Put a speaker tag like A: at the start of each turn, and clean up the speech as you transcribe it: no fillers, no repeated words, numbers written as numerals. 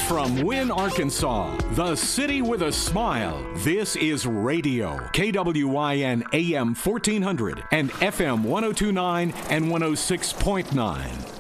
A: from Wynne, Arkansas, the city with a smile. This is radio, KWYN AM 1400 and FM 1029 and 106.9.